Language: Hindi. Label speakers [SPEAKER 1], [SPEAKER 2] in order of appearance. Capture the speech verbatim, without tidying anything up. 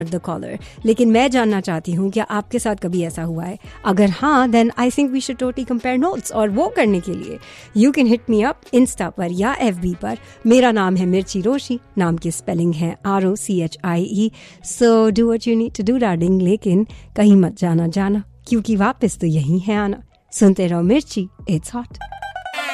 [SPEAKER 1] द कॉलर, लेकिन मैं जानना चाहती हूँ क्या आपके साथ कभी ऐसा हुआ है? अगर हाँ, then I think we should totally compare notes. और वो करने के लिए you can hit me up Insta पर या एफ बी पर। मेरा नाम है मिर्ची रोशी, नाम की स्पेलिंग है R O C H I E. So do what you need to do darling, लेकिन कहीं मत जाना जाना, क्योंकि वापस तो यही है आना। सुनते रहो मिर्ची, इट्स हॉट।